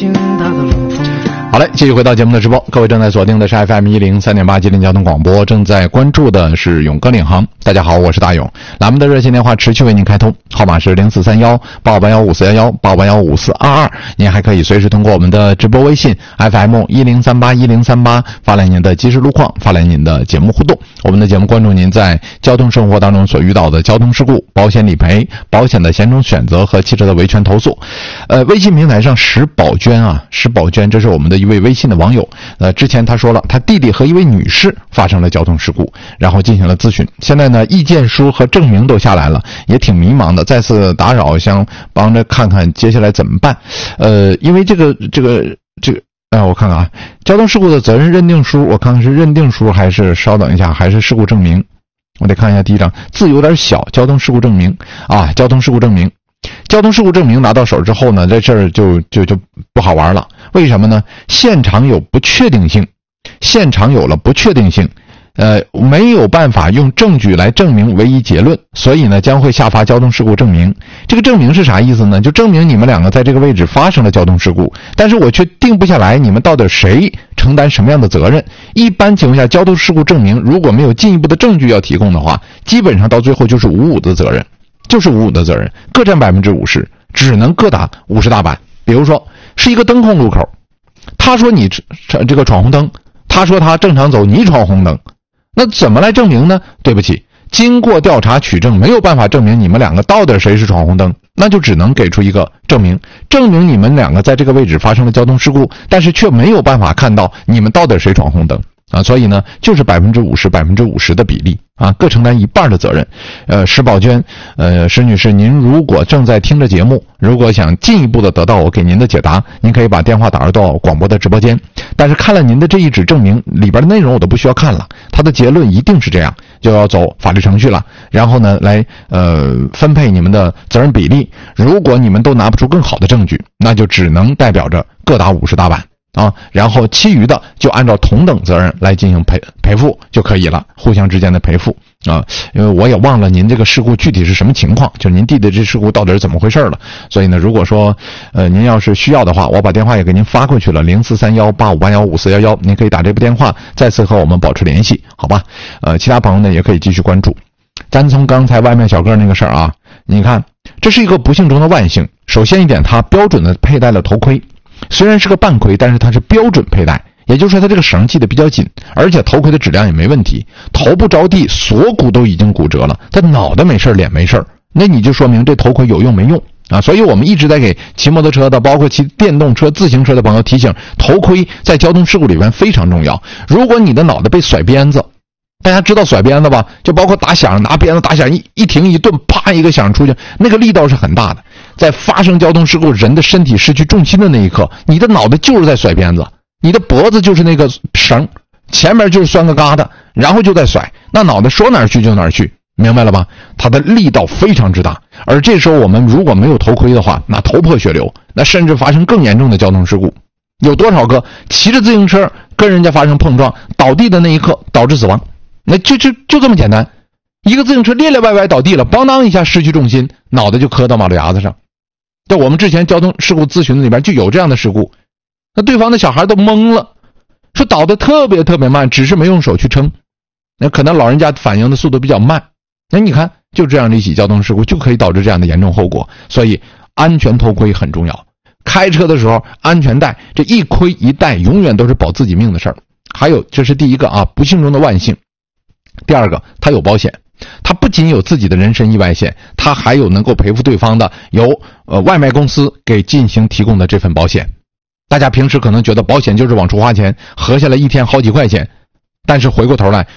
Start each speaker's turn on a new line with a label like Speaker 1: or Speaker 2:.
Speaker 1: 心大的冷风。
Speaker 2: 好嘞，继续回到节目的直播，各位正在锁定的是 FM103.8 吉林交通广播，正在关注的是勇哥领航。大家好，我是大勇。栏目的热线电话持续为您开通，号码是0431-8581-5411-8581-5422。您还可以随时通过我们的直播微信 FM10381038 发来您的即时路况，发来您的节目互动。我们的节目关注您在交通生活当中所遇到的交通事故、保险理赔、保险的险种选择和汽车的维权投诉。微信平台上石宝娟啊，石宝娟，这是我们的一位微信的网友。之前他说了，他弟弟和一位女士发生了交通事故，然后进行了咨询。现在呢，意见书和证明都下来了，也挺迷茫的。再次打扰，想帮着看看接下来怎么办。因为这个，我看看啊，交通事故的责任认定书，我看看是认定书还是稍等一下，还是事故证明？我得看一下第一张，字有点小，交通事故证明啊，交通事故证明。交通事故证明拿到手之后呢，这事儿就不好玩了。为什么呢？现场有不确定性，现场有了不确定性，没有办法用证据来证明唯一结论，所以呢将会下发交通事故证明。这个证明是啥意思呢？就证明你们两个在这个位置发生了交通事故，但是我却定不下来你们到底谁承担什么样的责任。一般情况下，交通事故证明如果没有进一步的证据要提供的话，基本上到最后就是55的责任，就是55的责任，各占50%，只能各打50大板。比如说是一个灯控路口，他说你这个闯红灯，他说他正常走，你闯红灯，那怎么来证明呢？对不起，经过调查取证，没有办法证明你们两个到底谁是闯红灯，那就只能给出一个证明，证明你们两个在这个位置发生了交通事故，但是却没有办法看到你们到底谁闯红灯啊，所以呢，就是50%的比例啊，各承担一半的责任。石宝娟，石女士，您如果正在听着节目，如果想进一步的得到我给您的解答，您可以把电话打入到广播的直播间。但是看了您的这一纸证明里边的内容，我都不需要看了，它的结论一定是这样，就要走法律程序了。然后呢，来分配你们的责任比例。如果你们都拿不出更好的证据，那就只能代表着各打50大板。啊，然后其余的就按照同等责任来进行赔付就可以了，互相之间的赔付啊。因为我也忘了您这个事故具体是什么情况，就是您弟弟这事故到底是怎么回事了。所以呢，如果说您要是需要的话，我把电话也给您发过去了，0431-8581-5411，您可以打这部电话再次和我们保持联系，好吧？其他朋友呢也可以继续关注。咱从刚才外卖小哥那个事儿啊，你看这是一个不幸中的万幸。首先一点，他标准的佩戴了头盔。虽然是个半盔，但是它是标准佩戴，也就是说它这个绳系得比较紧，而且头盔的质量也没问题，头部着地，锁骨都已经骨折了，他脑袋没事，脸没事，那你就说明这头盔有用没用啊？所以我们一直在给骑摩托车的，包括骑电动车、自行车的朋友提醒，头盔在交通事故里面非常重要。如果你的脑袋被甩鞭子，大家知道甩鞭子吧？就包括打响，拿鞭子打响，一停一顿，啪一个响出去，那个力道是很大的。在发生交通事故，人的身体失去重心的那一刻，你的脑袋就是在甩鞭子，你的脖子就是那个绳，前面就是拴个疙瘩，然后就在甩，那脑袋说哪儿去就哪儿去，明白了吧？它的力道非常之大，而这时候我们如果没有头盔的话，那头破血流，那甚至发生更严重的交通事故。有多少个骑着自行车跟人家发生碰撞，倒地的那一刻导致死亡？那就这么简单，一个自行车咧咧歪歪倒地了，邦当一下失去重心，脑袋就磕到马路牙子上。在我们之前交通事故咨询里边就有这样的事故，那对方的小孩都懵了，说倒得特别慢，只是没用手去撑，那可能老人家反应的速度比较慢，那你看就这样的一起交通事故就可以导致这样的严重后果。所以安全头盔很重要，开车的时候安全带这一盔一带永远都是保自己命的事儿。还有这是第一个啊，不幸中的万幸。第二个，他有保险，他不仅有自己的人身意外险，他还有能够赔付对方的由外卖公司给进行提供的这份保险。大家平时可能觉得保险就是往出花钱，合下来一天好几块钱，但是回过头来，